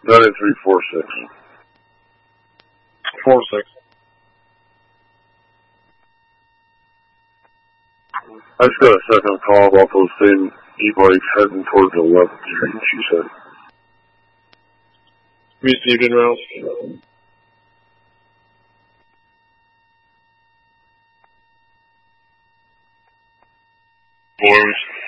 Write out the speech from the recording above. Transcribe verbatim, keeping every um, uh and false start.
ninety-three four six. Four six. I just got a second call about those same e-bikes heading towards eleventh Street, she said. Received in route. Blues.